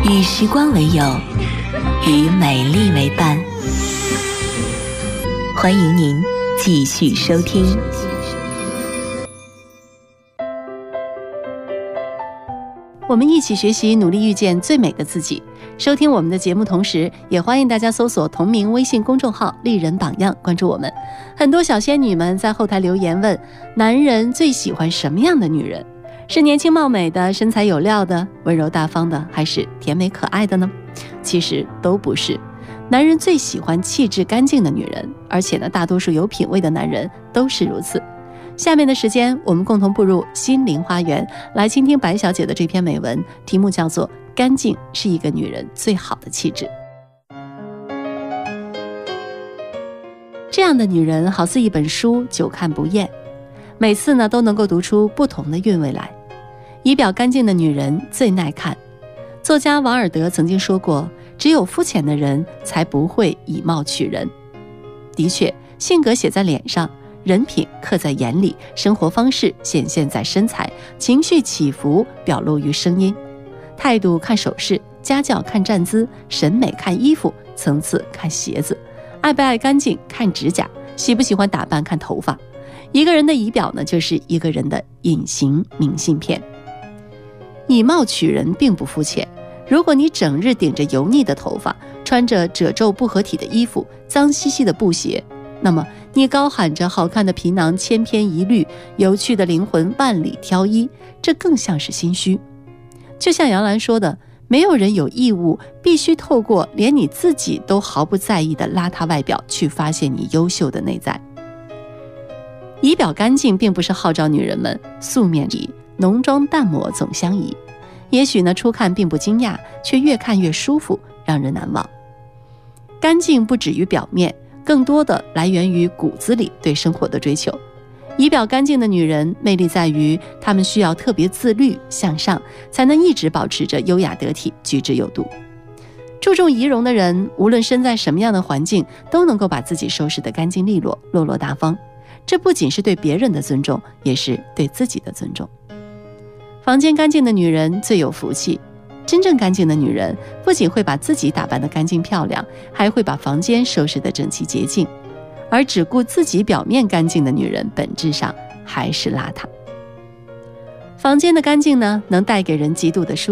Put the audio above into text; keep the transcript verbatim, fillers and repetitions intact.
与时光为友，与美丽为伴。欢迎您继续收听。 我们一起学习，努力遇见最美的自己。收听我们的节目同时，也欢迎大家搜索同名微信公众号丽人榜样，关注我们。很多小仙女们在后台留言问，男人最喜欢什么样的女人？是年轻貌美的，身材有料的，温柔大方的，还是甜美可爱的呢？其实都不是。男人最喜欢气质干净的女人，而且呢，大多数有品位的男人都是如此。下面的时间，我们共同步入心灵花园，来倾听白小姐的这篇美文，题目叫做《干净是一个女人最好的气质》。这样的女人好似一本书，久看不厌，每次呢都能够读出不同的韵味来。仪表干净的女人最耐看。作家王尔德曾经说过，只有肤浅的人才不会以貌取人。的确，性格写在脸上，人品刻在眼里，生活方式显现在身材，情绪起伏表露于声音，态度看手势，家教看站姿，审美看衣服，层次看鞋子，爱不爱干净看指甲，喜不喜欢打扮看头发。一个人的仪表呢，就是一个人的隐形明信片。以貌取人并不肤浅，如果你整日顶着油腻的头发，穿着褶皱不合体的衣服，脏兮兮的布鞋，那么你高喊着好看的皮囊千篇一律，有趣的灵魂万里挑一，这更像是心虚。就像杨澜说的，没有人有义务必须透过连你自己都毫不在意的邋遢外表去发现你优秀的内在。仪表干净并不是号召女人们素面仪，浓妆淡抹总相宜。也许呢，初看并不惊讶，却越看越舒服，让人难忘。干净不止于表面，更多的来源于骨子里对生活的追求。仪表干净的女人魅力在于，她们需要特别自律向上，才能一直保持着优雅得体，举止有度。注重仪容的人，无论身在什么样的环境，都能够把自己收拾得干净利落，落落大方。这不仅是对别人的尊重，也是对自己的尊重。房间干净的女人最有福气。真正干净的女人不仅会把自己打扮得干净漂亮，还会把房间收拾得整齐洁净。而只顾自己表面干净的女人，本质上还是邋遢。房间的干净呢，能带给人极度的舒